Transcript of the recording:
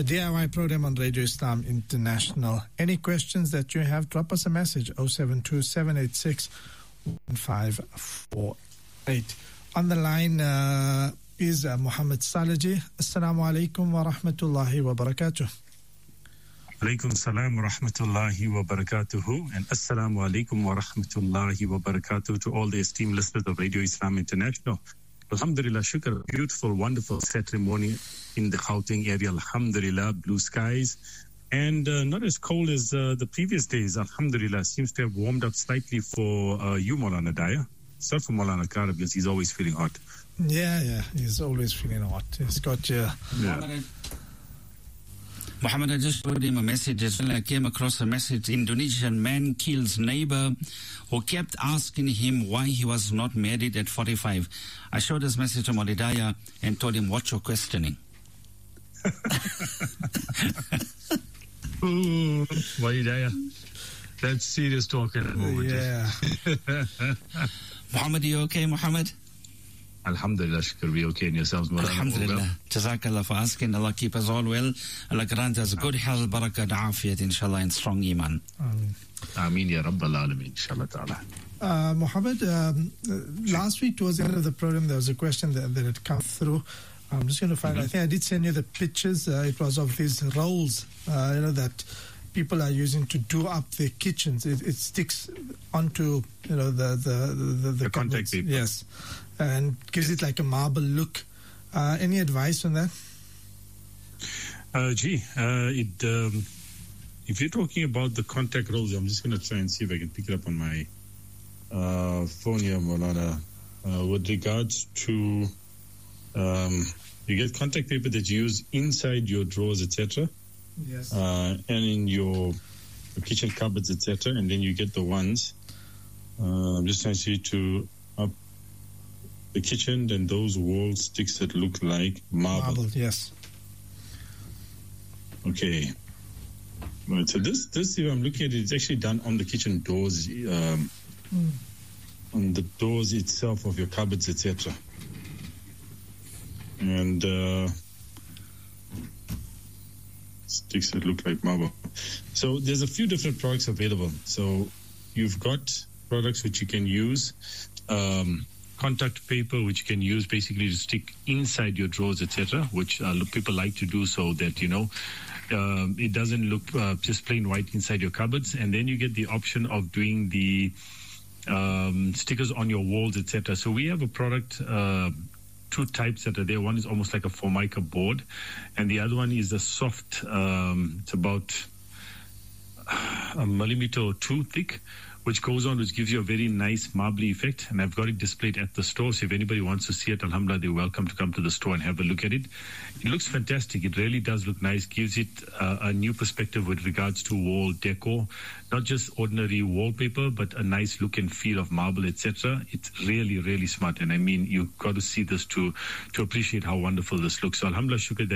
DIY program on Radio Islam International. Any questions that you have, drop us a message, 072 786 1548. On the line is Muhammad Salaji. Assalamu alaikum wa rahmatullahi wa barakatuh. Alaikum salam wa rahmatullahi wa barakatuhu, and assalamu alaikum wa rahmatullahi wa barakatuh to all the esteemed listeners of Radio Islam International. Alhamdulillah, shukr, beautiful, wonderful Saturday morning in the Gauteng area. Alhamdulillah, blue skies, and not as cold as the previous days. Alhamdulillah, seems to have warmed up slightly for you, Maulana Daya. Not for Maulana Kara, because he's always feeling hot. Yeah, he's always feeling hot. He's got Muhammad, I just showed him a message as well. I came across a message. Indonesian man kills neighbor who kept asking him why he was not married at 45. I showed this message to Maulidaya and told him, watch your questioning. Ooh, Maulidaya. That's serious talk at the moment. Yeah. Muhammad, you okay, Muhammad? Alhamdulillah, shukr, we okay, and yourselves, Maulana? Alhamdulillah. Jazakallah for asking. Allah keep us all well. Allah grant us good health, barakah, afiyat, inshallah, and strong iman. Ameen ya Rabbal Alameen, inshallah ta'ala. Muhammad, last week towards the end of the program, there was a question that had come through. I'm just going to find, I think I did send you the pictures. It was of these rolls, that people are using to do up their kitchens. It sticks onto, the contact paper. Yes. And gives it like a marble look. Any advice on that? If you're talking about the contact rolls, I'm just going to try and see if I can pick it up on my phone here, Maulana. With regards to, you get contact paper that you use inside your drawers, etc. Yes. And in your kitchen cupboards, etc. And then you get the ones. I'm just trying to see to up the kitchen, and those wall sticks that look like marble. Yes. Okay. Right, so this, if I'm looking at it, it's actually done on the kitchen doors, on the doors itself of your cupboards, etc. And sticks that look like marble. So there's a few different products available. So you've got products which you can use, contact paper which you can use basically to stick inside your drawers, etc., which people like to do so that, it doesn't look just plain white inside your cupboards. And then you get the option of doing the stickers on your walls, etc. So we have a product, two types that are there. One is almost like a Formica board, and the other one is a soft, it's about a millimeter or two thick, which goes on, which gives you a very nice marbly effect. And I've got it displayed at the store, so if anybody wants to see it, alhamdulillah, they're welcome to come to the store and have a look at it. It looks fantastic. It really does look nice. Gives it a new perspective with regards to wall decor, not just ordinary wallpaper, but a nice look and feel of marble, etc. It's really, really smart. And I mean, you've got to see this to appreciate how wonderful this looks. So alhamdulillah, shukr.